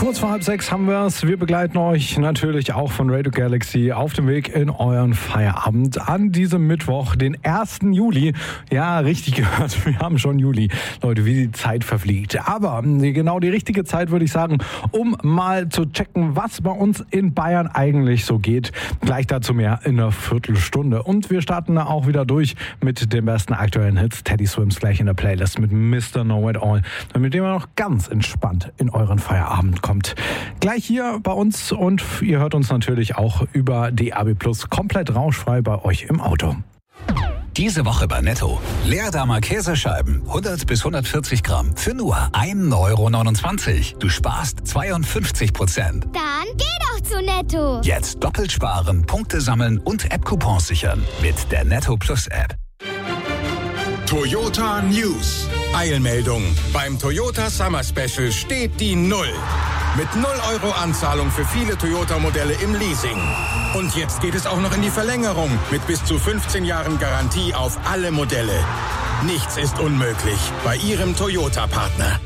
Kurz vor 5:30 haben wir es. Wir begleiten euch natürlich auch von Radio Galaxy auf dem Weg in euren Feierabend an diesem Mittwoch, den 1. Juli. Ja, richtig gehört, wir haben schon Juli. Leute, wie die Zeit verfliegt. Aber genau die richtige Zeit, würde ich sagen, um mal zu checken, was bei uns in Bayern eigentlich so geht. Gleich dazu mehr in einer Viertelstunde. Und wir starten auch wieder durch mit den besten aktuellen Hits. Teddy Swims gleich in der Playlist mit Mr. Know It All, mit dem ihr noch ganz entspannt in euren Feierabend kommt. Gleich hier bei uns und ihr hört uns natürlich auch über DAB+ komplett rauschfrei bei euch im Auto. Diese Woche bei Netto. Leerdammer Käsescheiben, 100 bis 140 Gramm, für nur 1,29 €. Du sparst 52%. Dann geh doch zu Netto. Jetzt doppelt sparen, Punkte sammeln und App-Coupons sichern mit der Netto Plus App. Toyota News. Eilmeldung. Beim Toyota Summer Special steht die 0. Mit 0 € Anzahlung für viele Toyota-Modelle im Leasing. Und jetzt geht es auch noch in die Verlängerung mit bis zu 15 Jahren Garantie auf alle Modelle. Nichts ist unmöglich bei Ihrem Toyota-Partner.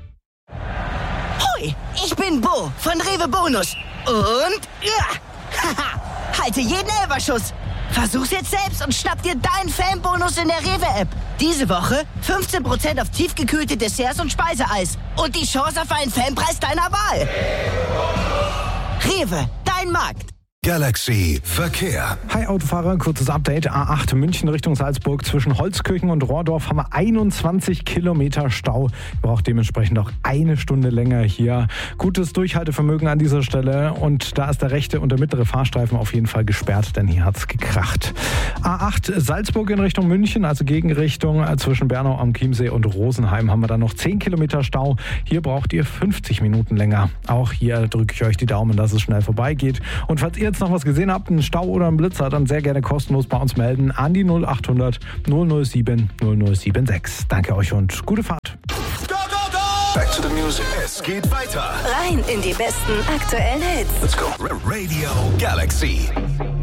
Hoi, ich bin Bo von Rewe Bonus. Und halte jeden Elferschuss. Versuch's jetzt selbst und schnapp dir deinen Fanbonus in der Rewe-App. Diese Woche 15% auf tiefgekühlte Desserts und Speiseeis. Und die Chance auf einen Fanpreis deiner Wahl. Rewe, dein Markt. Galaxy Verkehr. Hi Autofahrer, kurzes Update. A8 München Richtung Salzburg. Zwischen Holzkirchen und Rohrdorf haben wir 21 Kilometer Stau. Braucht dementsprechend auch eine Stunde länger hier. Gutes Durchhaltevermögen an dieser Stelle. Und da ist der rechte und der mittlere Fahrstreifen auf jeden Fall gesperrt, denn hier hat's gekracht. A8 Salzburg in Richtung München, also Gegenrichtung zwischen Bernau am Chiemsee und Rosenheim haben wir dann noch 10 Kilometer Stau. Hier braucht ihr 50 Minuten länger. Auch hier drücke ich euch die Daumen, dass es schnell vorbeigeht. Und falls ihr jetzt noch was gesehen habt, einen Stau oder einen Blitzer, dann sehr gerne kostenlos bei uns melden an die 0800 007 0076. Danke euch und gute Fahrt. Back to the music. Es geht weiter. Rein in die besten aktuellen Hits. Let's go. Radio Galaxy.